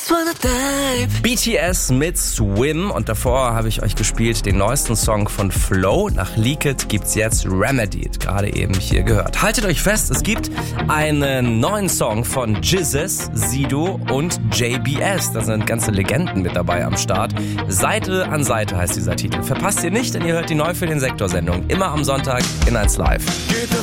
BTS mit Swim und davor habe ich euch gespielt den neuesten Song von Flow. Nach Leak It gibt's jetzt Remedy, gerade eben hier gehört. Haltet euch fest, es gibt einen neuen Song von Jizzes, Sido und JBS. Da sind ganze Legenden mit dabei am Start. Seite an Seite heißt dieser Titel. Verpasst ihr nicht, denn ihr hört die neu für den Sektor-Sendung. Immer am Sonntag in 1 Live.